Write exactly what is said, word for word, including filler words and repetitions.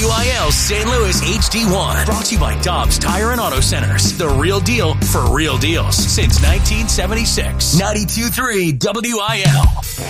W I L Saint Louis H D one. Brought to you by Dobbs Tire and Auto Centers. The real deal for real deals since nineteen seventy-six. ninety-two point three W I L.